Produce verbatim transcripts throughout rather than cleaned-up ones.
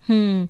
हम्म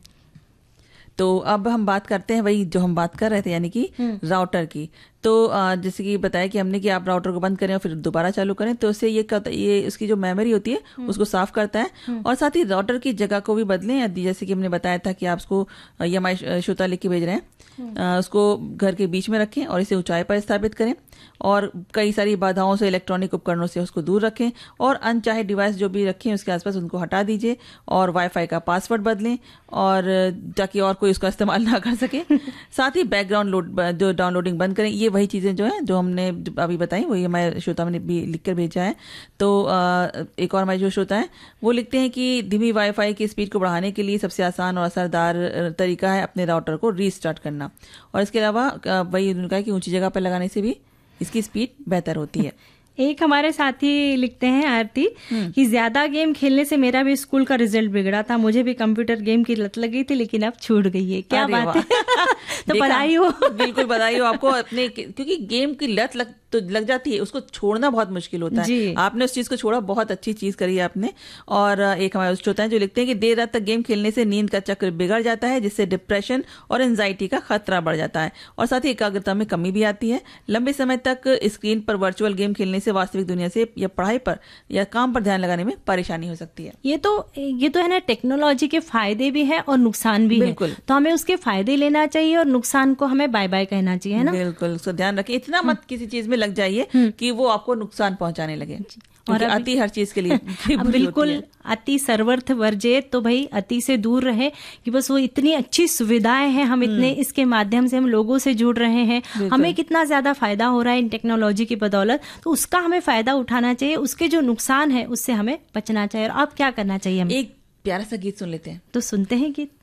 तो अब हम बात करते हैं वही जो हम बात कर रहे थे, यानी कि राउटर की। तो अ, जैसे कि बताया कि हमने कि आप राउटर को बंद करें और फिर दोबारा चालू करें, तो इससे ये करता ये उसकी जो मेमोरी होती है उसको साफ करता है, और साथ ही राउटर की जगह को भी बदलें। यदि जैसे कि हमने बताया था कि आप उसको ये हमारे श्रोता लिख के भेज रहे हैं, अ, उसको घर के बीच में रखें और इसे ऊंचाई पर स्थापित करें, और कई सारी बाधाओं से, इलेक्ट्रॉनिक उपकरणों से उसको दूर रखें, और अनचाहे डिवाइस जो भी रखें उसके आसपास उनको हटा दीजिए, और वाईफाई का पासवर्ड बदलें, और ताकि और कोई उसका इस्तेमाल ना कर सके। साथ ही बैकग्राउंड लोड जो डाउनलोडिंग बंद करें। ये वही चीज़ें जो है जो हमने अभी बताई, वही हमारे श्रोता ने भी लिख कर भेजा है। तो एक और हमारे जो श्रोता है वो लिखते हैं कि धीमी वाईफाई की स्पीड को बढ़ाने के लिए सबसे आसान और असरदार तरीका है अपने राउटर को रीस्टार्ट करना, और इसके अलावा वही उन्होंने कहा कि ऊंची जगह पर लगाने से भी इसकी स्पीड बेहतर होती है। एक हमारे साथी लिखते हैं आरती कि ज्यादा गेम खेलने से मेरा भी स्कूल का रिजल्ट बिगड़ा था, मुझे भी कंप्यूटर गेम की लत लगी थी लेकिन अब छूट गई है। क्या बात है। तो बधाई हो। बिल्कुल बधाई हो आपको अपने, क्योंकि गेम की लत लग तो लग जाती है, उसको छोड़ना बहुत मुश्किल होता है। आपने उस चीज को छोड़ा, बहुत अच्छी चीज करी है आपने। और एक हमारे श्रोता हैं जो लिखते हैं कि देर रात तक गेम खेलने से नींद का चक्र बिगड़ जाता है, जिससे डिप्रेशन और एंजाइटी का खतरा बढ़ जाता है, और साथ ही एकाग्रता में कमी भी आती है। लंबे समय तक स्क्रीन पर वर्चुअल गेम खेलने से वास्तविक दुनिया से या पढ़ाई पर या काम पर ध्यान लगाने में परेशानी हो सकती है। ये तो ये तो है ना, टेक्नोलॉजी के फायदे भी है और नुकसान भी है, तो हमें उसके फायदे लेना चाहिए और नुकसान को हमें बाय बाय कहना चाहिए, है ना। बिल्कुल, उसको ध्यान रखें, इतना मत किसी चीज में लग जाइए कि वो आपको नुकसान पहुंचाने लगे, और अति हर चीज के लिए बिल्कुल अति सर्वर्थ वर्जेत। तो भाई अति से दूर रहे, कि बस वो इतनी अच्छी सुविधाएं हैं, हम इतने इसके माध्यम से हम लोगों से जुड़ रहे हैं, हमें कितना ज्यादा फायदा हो रहा है इन टेक्नोलॉजी की बदौलत, तो उसका हमें फायदा उठाना चाहिए, उसके जो नुकसान है उससे हमें बचना चाहिए। और अब क्या करना चाहिए हमें? एक प्यारा सा गीत सुन लेते हैं। तो सुनते हैं गीत।